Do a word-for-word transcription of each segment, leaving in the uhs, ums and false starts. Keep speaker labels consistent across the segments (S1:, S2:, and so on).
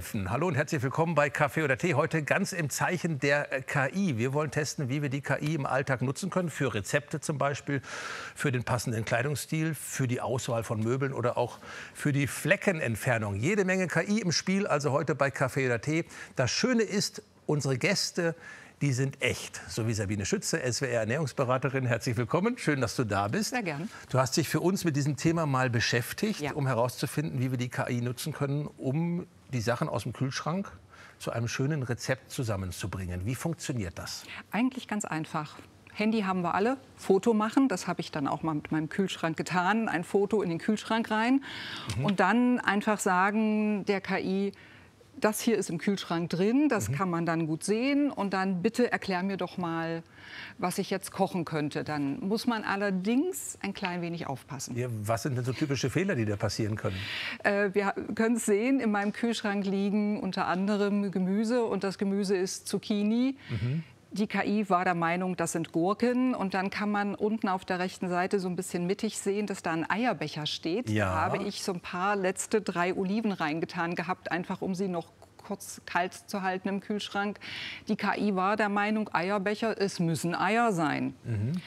S1: Köpfen. Hallo und herzlich willkommen bei Kaffee oder Tee. Heute ganz im Zeichen der K I. Wir wollen testen, wie wir die K I im Alltag nutzen können. Für Rezepte zum Beispiel, für den passenden Kleidungsstil, für die Auswahl von Möbeln oder auch für die Fleckenentfernung. Jede Menge K I im Spiel, also heute bei Kaffee oder Tee. Das Schöne ist, unsere Gäste, die sind echt. So wie Sabine Schütze, S W R-Ernährungsberaterin. Herzlich willkommen. Schön, dass du da bist.
S2: Sehr gern.
S1: Du hast dich für uns mit diesem Thema mal beschäftigt,
S2: Ja.
S1: um herauszufinden, wie wir die K I nutzen können, um die Sachen aus dem Kühlschrank zu einem schönen Rezept zusammenzubringen. Wie funktioniert das?
S2: Eigentlich ganz einfach. Handy haben wir alle. Foto machen, das habe ich dann auch mal mit meinem Kühlschrank getan. Ein Foto in den Kühlschrank rein. Mhm. Und dann einfach sagen der K I, das hier ist im Kühlschrank drin, das mhm. kann man dann gut sehen. Und dann bitte erklär mir doch mal, was ich jetzt kochen könnte. Dann muss man allerdings ein klein wenig aufpassen.
S1: Ja, was sind denn so typische Fehler, die da passieren können?
S2: Äh, wir können es sehen, in meinem Kühlschrank liegen unter anderem Gemüse. Und das Gemüse ist Zucchini. Mhm. Die K I war der Meinung, das sind Gurken. Und dann kann man unten auf der rechten Seite so ein bisschen mittig sehen, dass da ein Eierbecher steht.
S1: Ja.
S2: Da habe ich so ein paar letzte drei Oliven reingetan gehabt, einfach um sie noch kurz kalt zu halten im Kühlschrank. Die K I war der Meinung, Eierbecher, es müssen Eier sein. Mhm.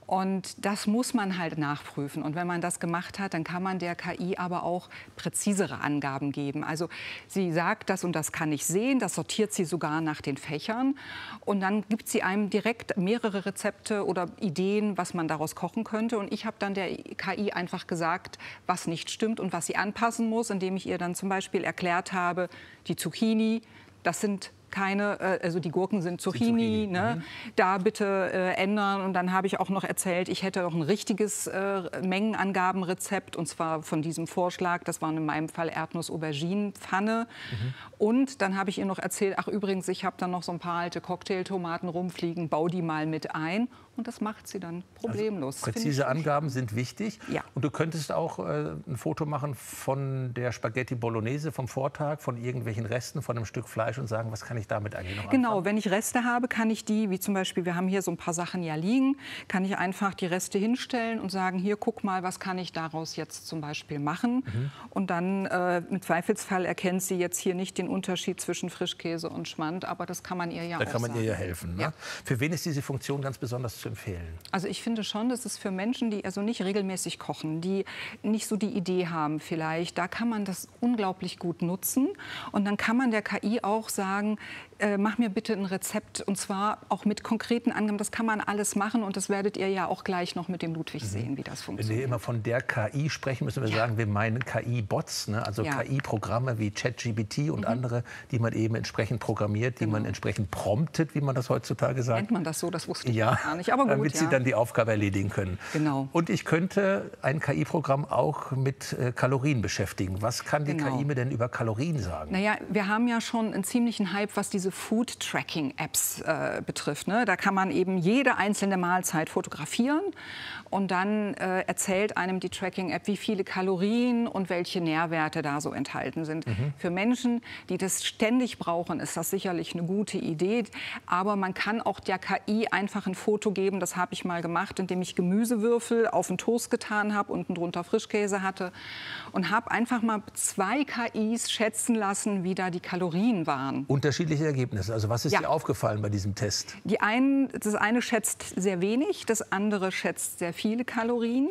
S2: Und das muss man halt nachprüfen. Und wenn man das gemacht hat, dann kann man der K I aber auch präzisere Angaben geben. Also sie sagt, das und das kann ich sehen, das sortiert sie sogar nach den Fächern. Und dann gibt sie einem direkt mehrere Rezepte oder Ideen, was man daraus kochen könnte. Und ich habe dann der K I einfach gesagt, was nicht stimmt und was sie anpassen muss, indem ich ihr dann zum Beispiel erklärt habe, die Zucchini, das sind keine, also die Gurken sind Zucchini,
S1: Zucchini.
S2: Ne? Mhm. Da bitte äh, ändern. Und dann habe ich auch noch erzählt, ich hätte noch ein richtiges äh, Mengenangabenrezept, und zwar von diesem Vorschlag, das waren in meinem Fall Erdnuss-Auberginen-Pfanne. Mhm. Und dann habe ich ihr noch erzählt, ach übrigens, ich habe dann noch so ein paar alte Cocktailtomaten rumfliegen, bau die mal mit ein. Und das macht sie dann problemlos.
S1: Also präzise Angaben sind wichtig.
S2: Ja.
S1: Und du könntest auch äh, ein Foto machen von der Spaghetti Bolognese vom Vortag, von irgendwelchen Resten, von einem Stück Fleisch und sagen, was kann ich damit eigentlich noch anfangen?
S2: Genau, wenn ich Reste habe, kann ich die, wie zum Beispiel, wir haben hier so ein paar Sachen ja liegen, kann ich einfach die Reste hinstellen und sagen, hier, guck mal, was kann ich daraus jetzt zum Beispiel machen? Mhm. Und dann äh, im Zweifelsfall erkennt sie jetzt hier nicht den Unterschied zwischen Frischkäse und Schmand, aber das kann man ihr ja
S1: da
S2: auch
S1: kann man
S2: sagen.
S1: ihr ja helfen. Ne?
S2: Ja.
S1: Für wen ist diese Funktion ganz besonders zu empfehlen?
S2: Also ich finde schon, dass es für Menschen, die also nicht regelmäßig kochen, die nicht so die Idee haben vielleicht, da kann man das unglaublich gut nutzen. Und dann kann man der K I auch sagen, äh, mach mir bitte ein Rezept, und zwar auch mit konkreten Angaben. Das kann man alles machen und das werdet ihr ja auch gleich noch mit dem Ludwig sehen, wie das funktioniert.
S1: Wenn wir immer von der K I sprechen, müssen wir ja. sagen, wir meinen K I-Bots, ne? Also ja. K I-Programme wie ChatGPT und mhm. andere, die man eben entsprechend programmiert, die genau. man entsprechend promptet, wie man das heutzutage sagt.
S2: Nennt man das so? Das wusste ich
S1: ja.
S2: gar nicht. Aber gut,
S1: damit
S2: ja.
S1: sie dann die Aufgabe erledigen können.
S2: Genau.
S1: Und ich könnte ein K I-Programm auch mit äh, Kalorien beschäftigen. Was kann die
S2: genau.
S1: K I mir denn über Kalorien sagen?
S2: Naja, wir haben ja schon einen ziemlichen Hype, was diese Food-Tracking-Apps äh, betrifft. Ne? Da kann man eben jede einzelne Mahlzeit fotografieren und dann äh, erzählt einem die Tracking-App, wie viele Kalorien und welche Nährwerte da so enthalten sind. Mhm. Für Menschen, die das ständig brauchen, ist das sicherlich eine gute Idee. Aber man kann auch der K I einfach ein Foto geben, das habe ich mal gemacht, indem ich Gemüsewürfel auf den Toast getan habe, unten drunter Frischkäse hatte und habe einfach mal zwei K Is schätzen lassen, wie da die Kalorien waren.
S1: Unterschiedliche Ergebnisse. Also was ist
S2: ja.
S1: dir aufgefallen bei diesem Test?
S2: Die einen, das eine schätzt sehr wenig, das andere schätzt sehr viele Kalorien.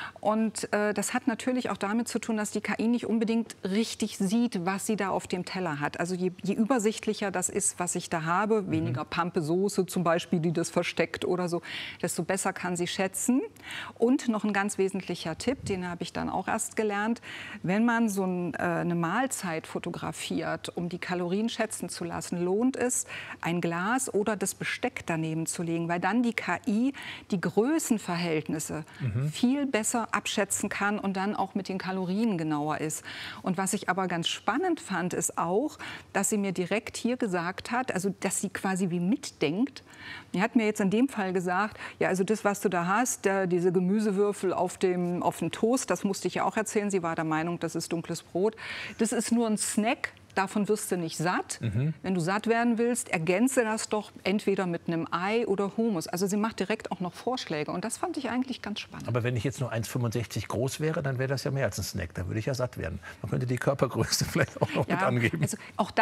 S2: Und äh, das hat natürlich auch damit zu tun, dass die K I nicht unbedingt richtig sieht, was sie da auf dem Teller hat. Also je, je übersichtlicher das ist, was ich da habe, mhm. weniger Pampe-Soße zum Beispiel, die das versteckt oder so, desto besser kann sie schätzen. Und noch ein ganz wesentlicher Tipp, den habe ich dann auch erst gelernt, wenn man so ein, äh, eine Mahlzeit fotografiert, um die Kalorien schätzen zu lassen, lohnt es, ein Glas oder das Besteck daneben zu legen, weil dann die K I die Größenverhältnisse mhm. viel besser abschätzen kann und dann auch mit den Kalorien genauer ist. Und was ich aber ganz spannend fand, ist auch, dass sie mir direkt hier gesagt hat, also dass sie quasi wie mitdenkt. Sie hat mir jetzt in dem Fall gesagt, ja, also das, was du da hast, der, diese Gemüsewürfel auf dem, auf dem Toast, das musste ich ja auch erzählen. Sie war der Meinung, das ist dunkles Brot. Das ist nur ein Snack. Davon wirst du nicht satt. Mhm. Wenn du satt werden willst, ergänze das doch entweder mit einem Ei oder Hummus. Also sie macht direkt auch noch Vorschläge und das fand ich eigentlich ganz spannend.
S1: Aber wenn ich jetzt nur eins Komma fünfundsechzig groß wäre, dann wäre das ja mehr als ein Snack. Dann würde ich ja satt werden. Man könnte die Körpergröße vielleicht auch noch
S2: ja,
S1: mit angeben.
S2: Also auch